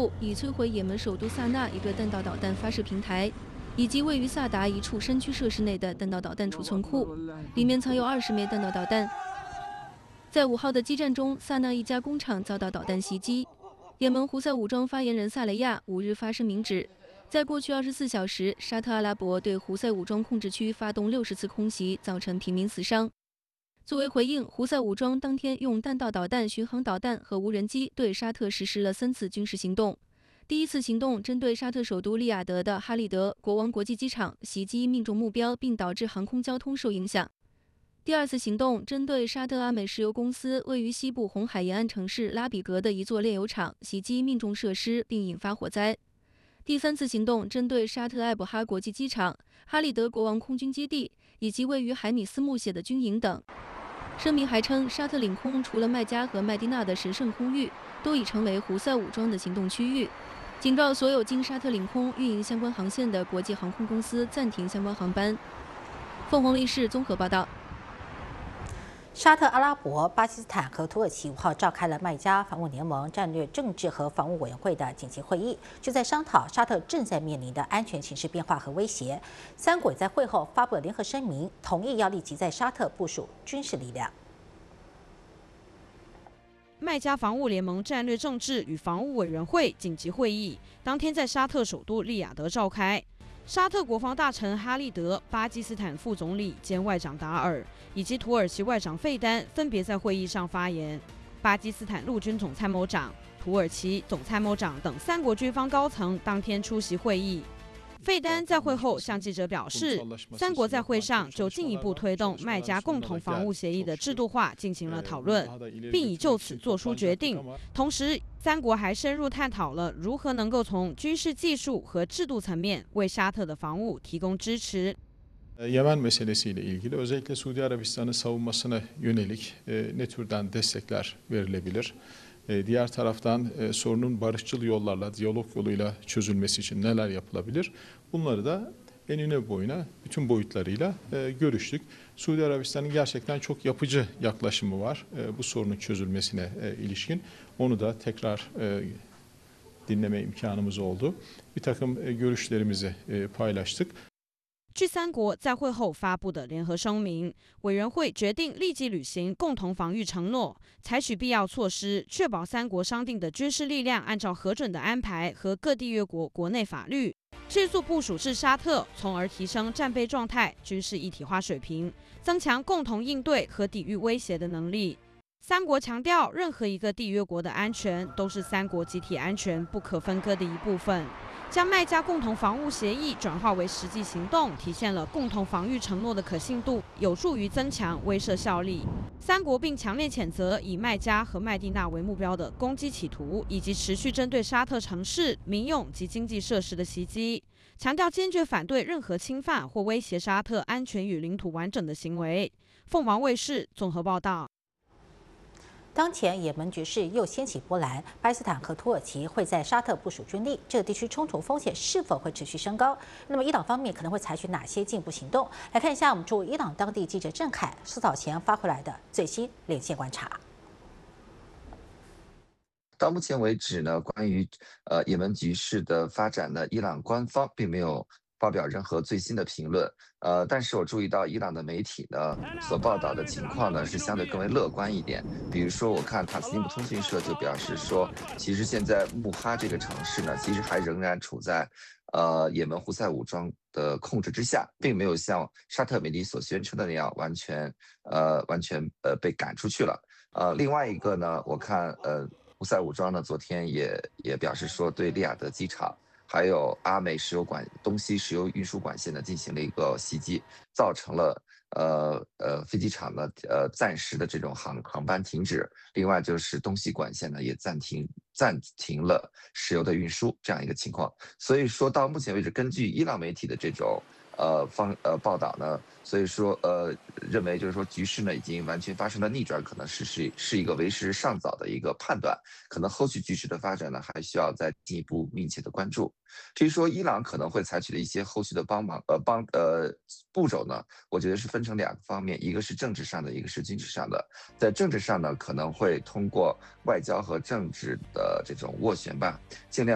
布，以摧毁也门首都萨那一个弹道导弹发射平台，以及位于萨达一处山区设施内的弹道导弹储存库，里面藏有20枚弹道导弹。在5号的激战中，萨那一家工厂遭到导弹袭击。也门胡塞武装发言人萨雷亚5日发声明指，在过去24小时，沙特阿拉伯对胡塞武装控制区发动60次空袭，造成平民死伤。作为回应，胡塞武装当天用弹道导弹、巡航导弹和无人机对沙特实施了3次军事行动。第一次行动针对沙特首都利雅得的哈利德国王国际机场，袭击命中目标并导致航空交通受影响。第二次行动针对沙特阿美石油公司位于西部红海沿岸城市拉比格的一座炼油厂，袭击命中设施并引发火灾。第3次行动针对沙特艾布哈国际机场、哈利德国王空军基地以及位于海米斯木谢的军营等。声明还称，沙特领空除了麦加和麦地那的神圣空域，都已成为胡塞武装的行动区域，警告所有经沙特领空运营相关航线的国际航空公司暂停相关航班。凤凰卫视综合报道。 沙特阿拉伯、巴基斯坦和土耳其5号召开了麦加防务联盟战略政治和防务委员会的紧急会议，就在商讨沙特正在面临的安全形势变化和威胁。3国在会后发布了联合声明，同意要立即在沙特部署军事力量。 麦加防务联盟战略政治与防务委员会紧急会议当天在沙特首都利雅得召开。沙特国防大臣哈利德、巴基斯坦副总理兼外长达尔以及土耳其外长费丹分别在会议上发言。巴基斯坦陆军总参谋长、土耳其总参谋长等3国军方高层当天出席会议。费丹在会后向记者表示，3国在会上就进一步推动麦加共同防务协议的制度化进行了讨论，并已就此作出决定。同时，3国还深入探讨了如何能够从军事技术和制度层面为沙特的防务提供支持。 Yemen meselesiyle ilgili özellikle Suudi Arabistan'ın savunmasına yönelik ne türden destekler verilebilir? Diğer taraftan sorunun barışçıl yollarla, diyalog yoluyla çözülmesi için neler yapılabilir? Bunları da enine boyuna bütün boyutlarıyla görüştük. Suudi Arabistan'ın gerçekten çok yapıcı yaklaşımı var bu sorunun çözülmesine ilişkin. Onu da tekrar dinleme imkanımız oldu. Bir takım görüşlerimizi paylaştık. 据3国在会后发布的联合声明，委员会决定立即履行共同防御承诺，采取必要措施，确保3国商定的军事力量按照核准的安排和各缔约国国内法律，迅速部署至沙特，从而提升战备状态、军事一体化水平，增强共同应对和抵御威胁的能力。3国强调，任何一个缔约国的安全都是3国集体安全不可分割的一部分。将麦加共同防务协议转化为实际行动，体现了共同防御承诺的可信度，有助于增强威慑效力。3国并强烈谴责以麦加和麦地那为目标的攻击企图，以及持续针对沙特城市、民用及经济设施的袭击，强调坚决反对任何侵犯或威胁沙特安全与领土完整的行为。凤凰卫视综合报道。 当前也门局势又掀起波澜，巴基斯坦和土耳其会在沙特部署军力，这个地区冲突风险是否会持续升高？那么伊朗方面可能会采取哪些进一步行动？来看一下我们驻伊朗当地记者郑凯稍早前发回来的最新连线观察。 到目前为止呢，关于也门局势的发展呢，伊朗官方并没有发表任何最新的评论。但是我注意到伊朗的媒体呢所报道的情况呢是相对更为乐观一点。比如说，我看塔斯尼姆通讯社就表示说，其实现在穆哈这个城市呢，其实还仍然处在也门胡塞武装的控制之下，并没有像沙特媒体所宣称的那样完全被赶出去了。另外一个呢，我看胡塞武装呢昨天也表示说，对利雅得机场还有阿美石油东西石油运输管线呢进行了一个袭击，造成了飞机场呢暂时的这种航班停止。另外就是东西管线呢也暂停了石油的运输这样一个情况。所以说到目前为止，根据伊朗媒体的这种报道呢，所以说认为就是说局势呢已经完全发生了逆转，可能是一个为时尚早的一个判断，可能后续局势的发展呢还需要再进一步密切的关注。至于说伊朗可能会采取的一些后续的步骤呢，我觉得是分成2个方面，一个是政治上的，一个是军事上的。在政治上呢，可能会通过外交和政治的这种斡旋吧，尽量